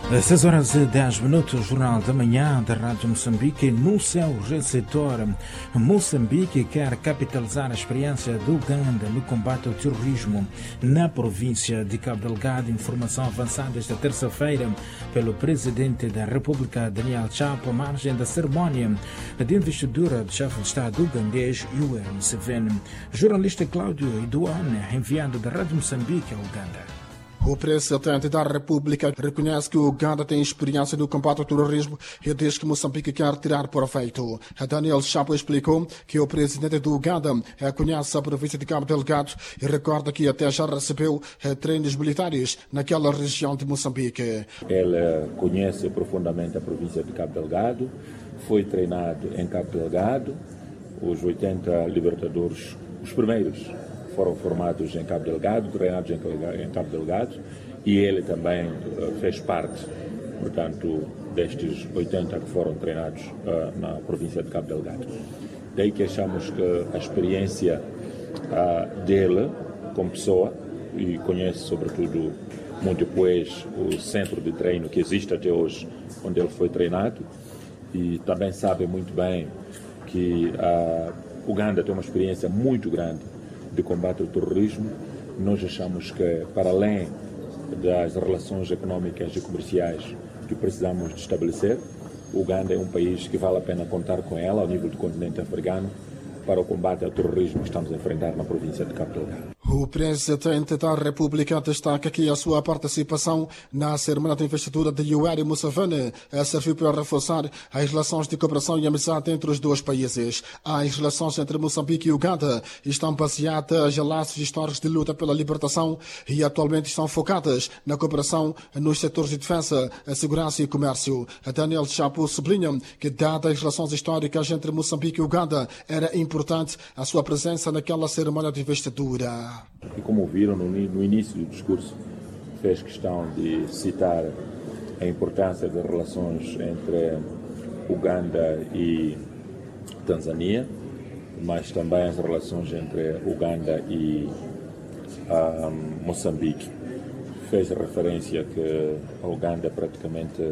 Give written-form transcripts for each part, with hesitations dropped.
6 horas e 10 minutos, Jornal da Manhã da Rádio Moçambique. No seu receptor, Moçambique quer capitalizar a experiência do Uganda no combate ao terrorismo na província de Cabo Delgado. Informação avançada esta terça-feira pelo presidente da República, Daniel Chapo, à margem da cerimónia de investidura do chefe de Estado ugandês, Yoweri Museveni. Jornalista Cláudio Iduane, enviado da Rádio Moçambique ao Uganda. O presidente da República reconhece que o Uganda tem experiência no combate ao terrorismo e diz que Moçambique quer tirar proveito. Daniel Chapo explicou que o presidente do Uganda conhece a província de Cabo Delgado e recorda que até já recebeu treinos militares naquela região de Moçambique. Ele conhece profundamente a província de Cabo Delgado, foi treinado em Cabo Delgado, os 80 libertadores, os primeiros, foram formados em Cabo Delgado, treinados em Cabo Delgado, e ele também fez parte, portanto, destes 80 que foram treinados na província de Cabo Delgado. Daí que achamos que a experiência dele como pessoa, e conhece sobretudo Montepuez, o centro de treino que existe até hoje, onde ele foi treinado, e também sabe muito bem que Uganda tem uma experiência muito grande de combate ao terrorismo. Nós achamos que, para além das relações económicas e comerciais que precisamos de estabelecer, o Uganda é um país que vale a pena contar com ela ao nível do continente africano para o combate ao terrorismo que estamos a enfrentar na província de Cabo Delgado. O presidente da República destaca aqui a sua participação na cerimônia de investidura de Yoweri Museveni serviu para reforçar as relações de cooperação e amizade entre os dois países. As relações entre Moçambique e Uganda estão baseadas em laços históricos de luta pela libertação e atualmente estão focadas na cooperação nos setores de defesa, segurança e comércio. Daniel Chapo sublinha que, dadas as relações históricas entre Moçambique e Uganda, era importante a sua presença naquela cerimônia de investidura. E como viram no início do discurso, fez questão de citar a importância das relações entre Uganda e Tanzânia, mas também as relações entre Uganda e Moçambique. Fez referência que a Uganda praticamente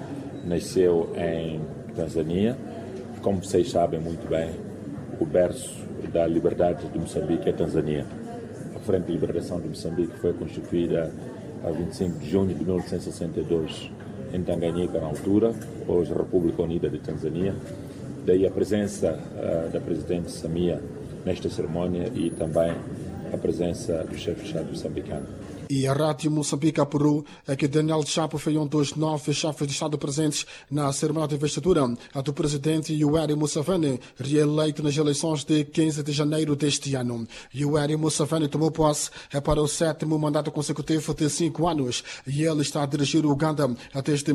nasceu em Tanzânia. Como vocês sabem muito bem, o berço da liberdade de Moçambique é Tanzânia. A Frente de Liberação de Moçambique foi constituída a 25 de junho de 1962 em Tanganyika, na altura, hoje República Unida de Tanzânia. Daí a presença da Presidente Samia nesta cerimónia e também a presença do chefe de Estado moçambicano. E a Rádio Moçambique apurou que Daniel Chapo foi um dos 9 chefes de Estado presentes na cerimônia de investidura do presidente Yoweri Museveni, reeleito nas eleições de 15 de janeiro deste ano. Yoweri Museveni tomou posse para o 7º mandato consecutivo de 5 anos e ele está a dirigir o Uganda desde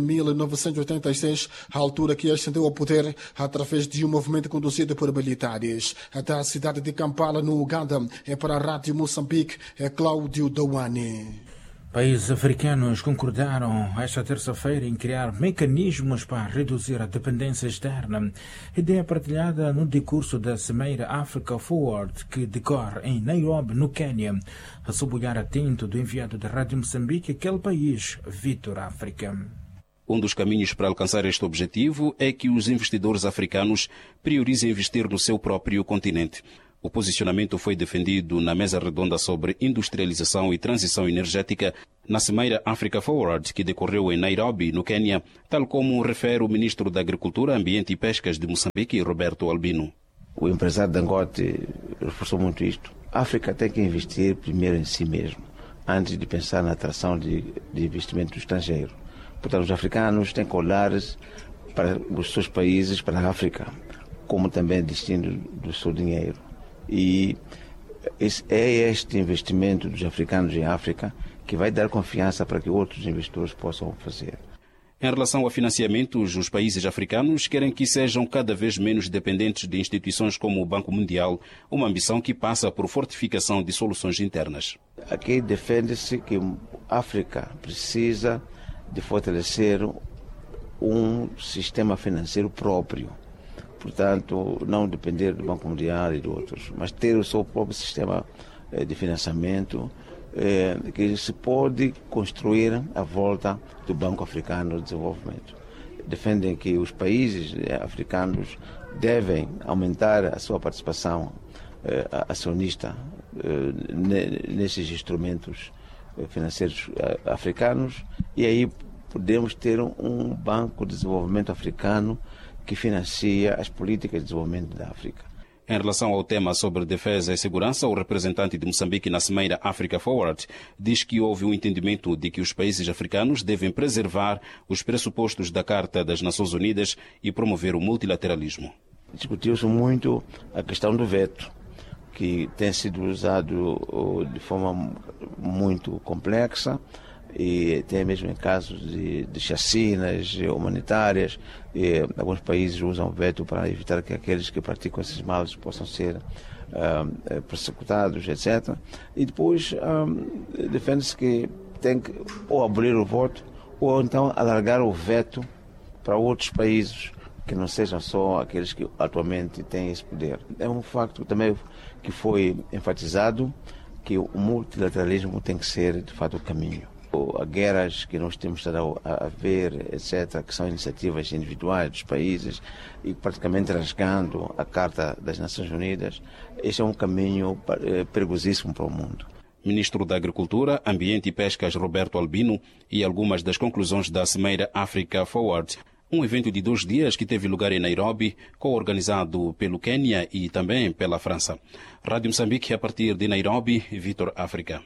1986, a altura que ascendeu ao poder através de um movimento conduzido por militares. Da cidade de Kampala, no Uganda, para a Rádio Moçambique, Cláudio Iduane. Países africanos concordaram esta terça-feira em criar mecanismos para reduzir a dependência externa. Ideia partilhada no discurso da Cimeira Africa Forward, que decorre em Nairobi, no Quênia, sob o olhar atento do enviado da Rádio Moçambique, aquele país, Vitor África. Um dos caminhos para alcançar este objetivo é que os investidores africanos priorizem investir no seu próprio continente. O posicionamento foi defendido na mesa redonda sobre industrialização e transição energética na Cimeira Africa Forward, que decorreu em Nairobi, no Quênia, tal como refere o ministro da Agricultura, Ambiente e Pescas de Moçambique, Roberto Albino. O empresário Dangote reforçou muito isto. A África tem que investir primeiro em si mesmo, antes de pensar na atração de investimento estrangeiro. Portanto, os africanos têm que olhar para os seus países, para a África, como também destino do seu dinheiro. E é este investimento dos africanos em África que vai dar confiança para que outros investidores possam fazer. Em relação a financiamentos, os países africanos querem que sejam cada vez menos dependentes de instituições como o Banco Mundial, uma ambição que passa por fortificação de soluções internas. Aqui defende-se que a África precisa de fortalecer um sistema financeiro próprio. Portanto, não depender do Banco Mundial e de outros, mas ter o seu próprio sistema de financiamento que se pode construir à volta do Banco Africano de Desenvolvimento. Defendem que os países africanos devem aumentar a sua participação acionista nesses instrumentos financeiros africanos, e aí podemos ter um Banco de Desenvolvimento africano que financia as políticas de desenvolvimento da África. Em relação ao tema sobre defesa e segurança, o representante de Moçambique na Cimeira Africa Forward diz que houve um entendimento de que os países africanos devem preservar os pressupostos da Carta das Nações Unidas e promover o multilateralismo. Discutiu-se muito a questão do veto, que tem sido usado de forma muito complexa, e até mesmo em casos de chacinas humanitárias. Alguns países usam o veto para evitar que aqueles que praticam esses males possam ser persecutados, etc. E depois defende-se que tem que ou abolir o voto ou então alargar o veto para outros países que não sejam só aqueles que atualmente têm esse poder. É um facto também que foi enfatizado, que o multilateralismo tem que ser, de fato, o caminho. As guerras que nós temos estado a ver, etc., que são iniciativas individuais dos países e praticamente rasgando a Carta das Nações Unidas, este é um caminho perigosíssimo para o mundo. Ministro da Agricultura, Ambiente e Pescas, Roberto Albino, e algumas das conclusões da Cimeira Africa Forward, um evento de 2 dias que teve lugar em Nairobi, co-organizado pelo Quênia e também pela França. Rádio Moçambique, a partir de Nairobi, Vitor África.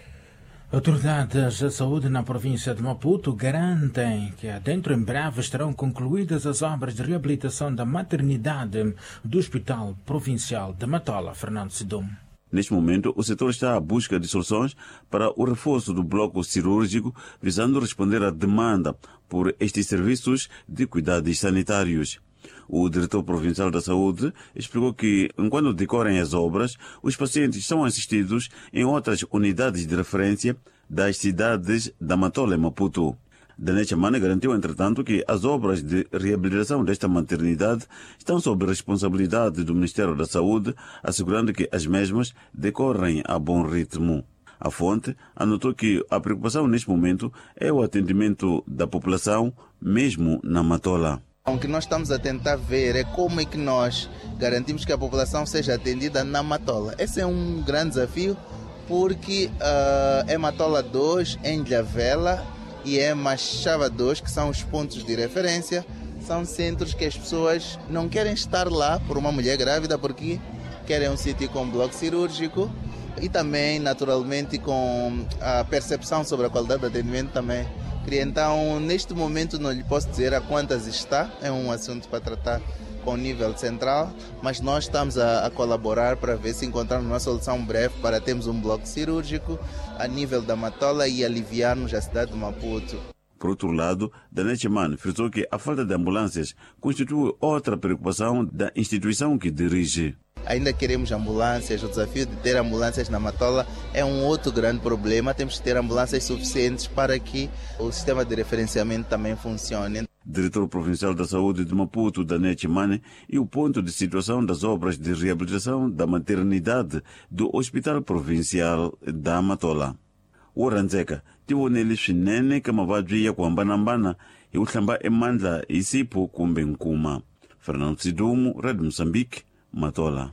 Autoridades de saúde na província de Maputo garantem que dentro em breve estarão concluídas as obras de reabilitação da maternidade do Hospital Provincial de Matola. Fernando Sidum. Neste momento, o setor está à busca de soluções para o reforço do bloco cirúrgico, visando responder à demanda por estes serviços de cuidados sanitários. O diretor provincial da saúde explicou que, enquanto decorrem as obras, os pacientes são assistidos em outras unidades de referência das cidades da Matola e Maputo. Daniel Chamane garantiu, entretanto, que as obras de reabilitação desta maternidade estão sob responsabilidade do Ministério da Saúde, assegurando que as mesmas decorrem a bom ritmo. A fonte anotou que a preocupação neste momento é o atendimento da população, mesmo na Matola. O que nós estamos a tentar ver é como é que nós garantimos que a população seja atendida na Matola. Esse é um grande desafio, porque é Matola 2, em Ilhavela e é Machava 2, que são os pontos de referência. São centros que as pessoas não querem estar lá por uma mulher grávida, porque querem um sítio com bloco cirúrgico e também, naturalmente, com a percepção sobre a qualidade do atendimento também. Então, neste momento não lhe posso dizer a quantas está, é um assunto para tratar com o nível central, mas nós estamos a colaborar para ver se encontramos uma solução breve para termos um bloco cirúrgico a nível da Matola e aliviarmos a cidade de Maputo. Por outro lado, Daniel Chamane frisou que a falta de ambulâncias constitui outra preocupação da instituição que dirige. Ainda queremos ambulâncias, o desafio de ter ambulâncias na Matola é um outro grande problema. Temos que ter ambulâncias suficientes para que o sistema de referenciamento também funcione. Diretor Provincial da Saúde de Maputo, Daniel Chamane, e o ponto de situação das obras de reabilitação da maternidade do Hospital Provincial da Matola. O Ranzeka tivonele swinene ka mavabyi ya ku hambanahambana hi ku hlamba emandla hi sipho kumbe nkuma. Fernando Sidumo, Rádio Moçambique, Matola.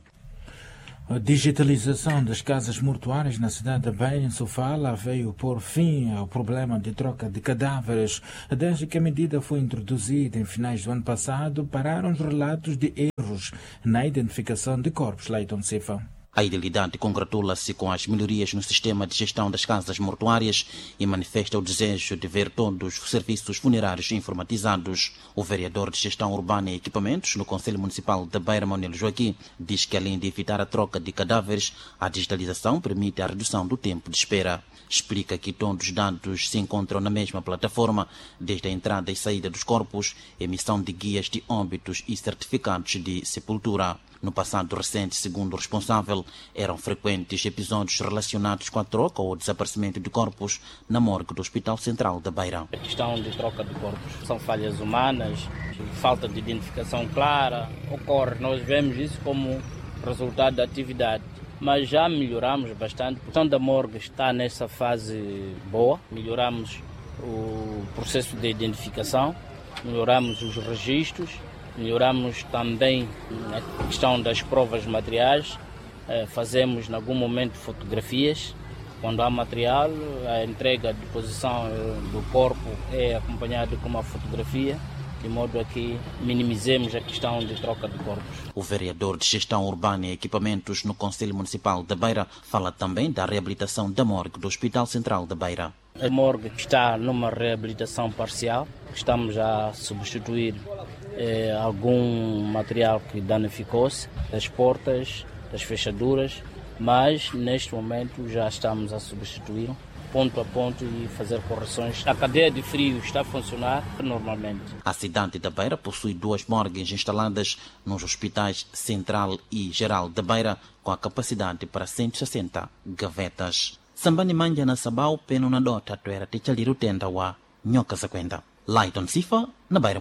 A digitalização das casas mortuárias na cidade de Beira, em Sofala, veio por fim ao problema de troca de cadáveres. Desde que a medida foi introduzida em finais do ano passado, pararam os relatos de erros na identificação de corpos. Leiton Cifão. A Idilidade congratula-se com as melhorias no sistema de gestão das casas mortuárias e manifesta o desejo de ver todos os serviços funerários informatizados. O vereador de Gestão Urbana e Equipamentos no Conselho Municipal de Beira, Manuel Joaquim, diz que além de evitar a troca de cadáveres, a digitalização permite a redução do tempo de espera. Explica que todos os dados se encontram na mesma plataforma, desde a entrada e saída dos corpos, emissão de guias de óbitos e certificados de sepultura. No passado recente, segundo o responsável, eram frequentes episódios relacionados com a troca ou desaparecimento de corpos na morgue do Hospital Central da Beira. A questão de troca de corpos são falhas humanas, falta de identificação clara, ocorre. Nós vemos isso como resultado da atividade. mas já melhoramos bastante. A questão da morgue está nessa fase boa, melhoramos o processo de identificação, melhoramos os registros, melhoramos também a questão das provas materiais, fazemos em algum momento fotografias. Quando há material, a entrega, a deposição do corpo é acompanhada com uma fotografia, de modo a que minimizemos a questão de troca de corpos. O vereador de Gestão Urbana e Equipamentos no Conselho Municipal da Beira fala também da reabilitação da morgue do Hospital Central da Beira. A morgue está numa reabilitação parcial, estamos a substituir algum material que danificou-se, das portas, das fechaduras, mas neste momento já estamos a substituir ponto a ponto e fazer correções. A cadeia de frio está a funcionar normalmente. A cidade da Beira possui 2 morgues instaladas nos hospitais Central e Geral da Beira, com a capacidade para 160 gavetas. Sambani manja na sabau peno na dota tuera tichaliru tenda wa nhoca saquenda. Laiton Sifa, na Beira.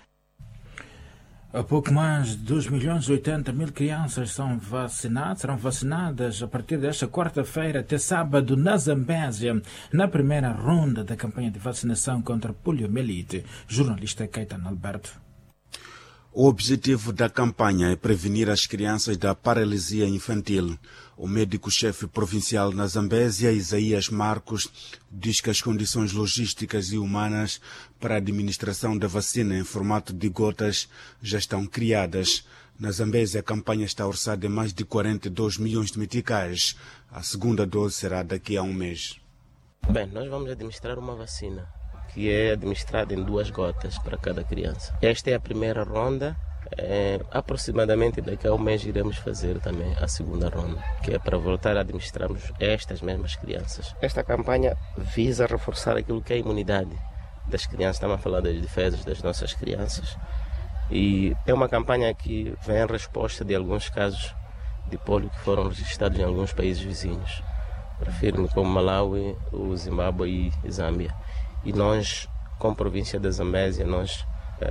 A pouco mais de 2.080.000 crianças serão vacinadas a partir desta quarta-feira até sábado na Zambésia, na primeira ronda da campanha de vacinação contra a poliomielite. Jornalista Caetano Alberto. O objetivo da campanha é prevenir as crianças da paralisia infantil. O médico-chefe provincial na Zambésia, Isaías Marcos, diz que as condições logísticas e humanas para a administração da vacina em formato de gotas já estão criadas. Na Zambésia, a campanha está orçada em mais de 42 milhões de meticais. A segunda dose será daqui a um mês. Bem, nós vamos administrar uma vacina que é administrada em 2 gotas para cada criança. Esta é a primeira ronda. Aproximadamente daqui a um mês iremos fazer também a segunda ronda, que é para voltar a administrarmos estas mesmas crianças. Esta campanha visa reforçar aquilo que é a imunidade das crianças. Estamos a falar das defesas das nossas crianças. E é uma campanha que vem em resposta de alguns casos de pólio que foram registrados em alguns países vizinhos. Refiro-me como Malawi, o Zimbábue e Zâmbia. E nós, como província da Zambésia, nós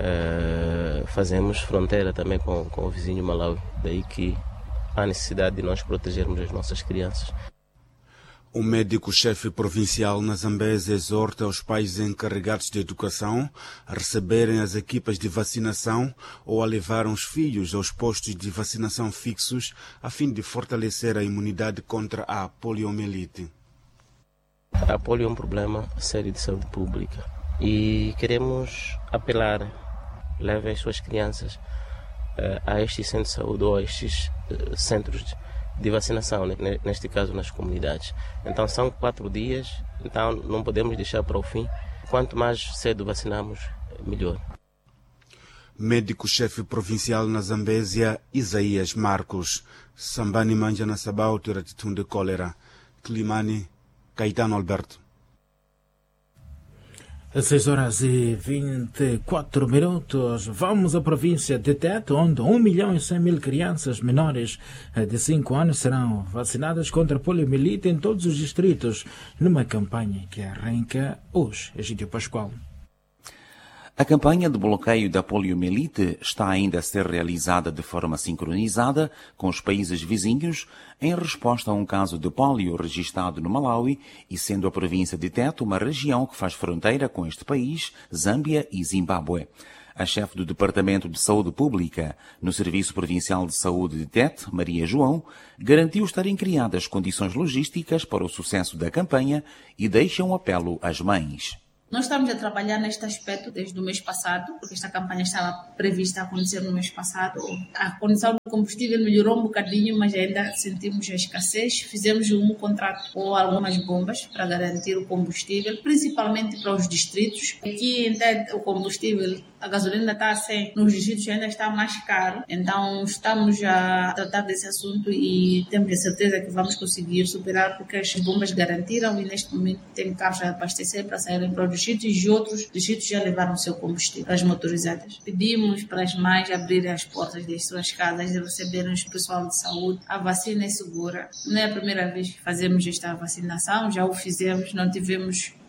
fazemos fronteira também com o vizinho Malawi. Daí que há necessidade de nós protegermos as nossas crianças. O médico-chefe provincial na Zambésia exorta os pais encarregados de educação a receberem as equipas de vacinação ou a levar os filhos aos postos de vacinação fixos a fim de fortalecer a imunidade contra a poliomielite. A polio é um problema sério de saúde pública e queremos apelar, levem as suas crianças a estes centros de saúde ou a estes centros de vacinação, neste caso nas comunidades. Então são 4 dias, então não podemos deixar para o fim. Quanto mais cedo vacinamos, melhor. Médico-chefe provincial na Zambésia, Isaías Marcos. Sambani manja na sabau tiratitun de cólera. Climani, Caetano Alberto. Às 6h24. Vamos à província de Tete, onde 1.100.000 crianças menores de 5 anos serão vacinadas contra a poliomielite em todos os distritos, numa campanha que arranca hoje. Egídio Pascoal. A campanha de bloqueio da poliomielite está ainda a ser realizada de forma sincronizada com os países vizinhos em resposta a um caso de pólio registrado no Malawi e sendo a província de Tete uma região que faz fronteira com este país, Zâmbia e Zimbábue. A chefe do Departamento de Saúde Pública no Serviço Provincial de Saúde de Tete, Maria João, garantiu estarem criadas condições logísticas para o sucesso da campanha e deixa um apelo às mães. Nós estamos a trabalhar neste aspecto desde o mês passado, porque esta campanha estava prevista a acontecer no mês passado. A condição do combustível melhorou um bocadinho, mas ainda sentimos a escassez. Fizemos um contrato com algumas bombas para garantir o combustível, principalmente para os distritos. Aqui, então, o combustível, a gasolina está a 100, nos distritos ainda está mais caro. Então, estamos a tratar desse assunto e temos a certeza que vamos conseguir superar, porque as bombas garantiram e neste momento tem carros a abastecer para saírem para os distritos e outros distritos já levaram o seu combustível para as motorizadas. Pedimos para as mães abrirem as portas das suas casas e receberem o pessoal de saúde. A vacina é segura. Não é a primeira vez que fazemos esta vacinação, já o fizemos, não tivemos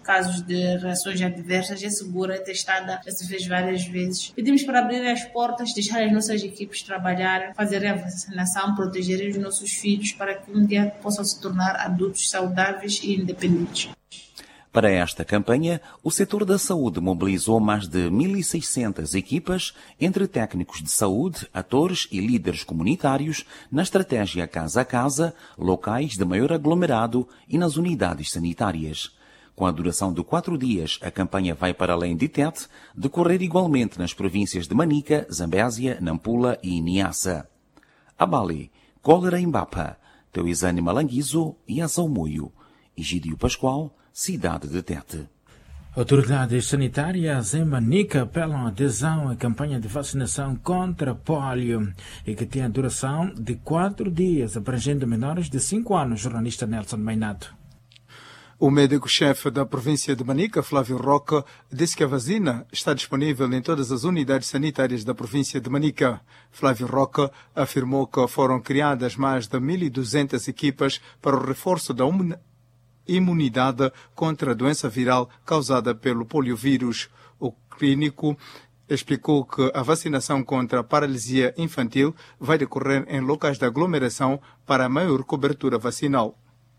casos de reações adversas, é segura, é testada, já se fez várias vezes. Pedimos para abrirem as portas, deixar as nossas equipes trabalhar, fazerem a vacinação, protegerem os nossos filhos para que um dia possam se tornar adultos saudáveis e independentes. Para esta campanha, o setor da saúde mobilizou mais de 1.600 equipas, entre técnicos de saúde, atores e líderes comunitários, na estratégia casa a casa, locais de maior aglomerado e nas unidades sanitárias. Com a duração de 4 dias, a campanha vai para além de Tete, decorrer igualmente nas províncias de Manica, Zambésia, Nampula e Niassa. Abale, Cólera Embapa, Teuizane Malanguizo e Azaumoio. Egídio Pascoal, cidade de Tete. Autoridades sanitárias em Manica apelam a adesão à campanha de vacinação contra pólio e que tem a duração de 4 dias, abrangendo menores de 5 anos. Jornalista Nelson Mainato. O médico-chefe da província de Manica, Flávio Roca, disse que a vacina está disponível em todas as unidades sanitárias da província de Manica. Flávio Roca afirmou que foram criadas mais de 1.200 equipas para o reforço da imunidade contra a doença viral causada pelo poliovírus. O clínico explicou que a vacinação contra a paralisia infantil vai decorrer em locais de aglomeração para a maior cobertura vacinal.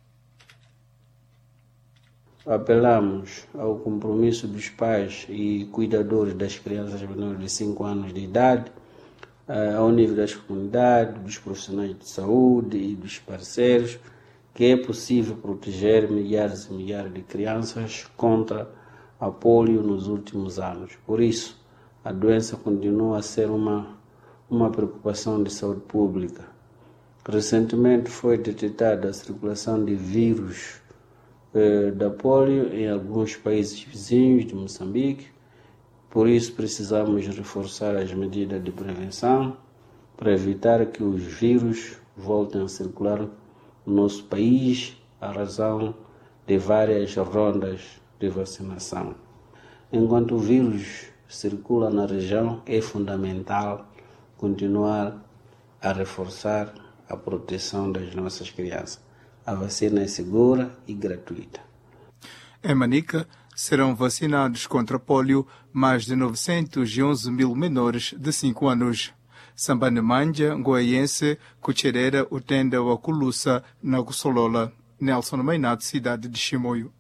Apelamos ao compromisso dos pais e cuidadores das crianças menores de 5 anos de idade, ao nível das comunidades, dos profissionais de saúde e dos parceiros, que é possível proteger milhares e milhares de crianças contra a polio nos últimos anos. Por isso, a doença continua a ser uma preocupação de saúde pública. Recentemente foi detectada a circulação de vírus da polio em alguns países vizinhos de Moçambique. Por isso, precisamos reforçar as medidas de prevenção para evitar que os vírus voltem a circular no nosso país, à razão de várias rondas de vacinação. Enquanto o vírus circula na região, é fundamental continuar a reforçar a proteção das nossas crianças. A vacina é segura e gratuita. Em Manica, serão vacinados contra pólio mais de 911 mil menores de 5 anos. Sambanemanja, Goiense, Cuchereira, Utenda, Wakulusa, Nagusolola. Nelson Mainato, cidade de Chimoio.